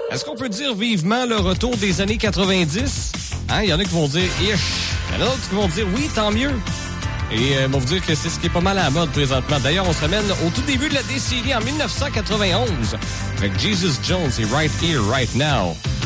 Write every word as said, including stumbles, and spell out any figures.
Est-ce qu'on peut dire vivement le retour des années quatre-vingt-dix? Hein? Il y en a qui vont dire « ish ». Il y en a d'autres qui vont dire « oui, tant mieux ». Et euh, on va vous dire que c'est ce qui est pas mal à la mode présentement. D'ailleurs, on se ramène au tout début de la décennie, en dix-neuf cent quatre-vingt-onze, avec Jesus Jones et Right Here, Right Now.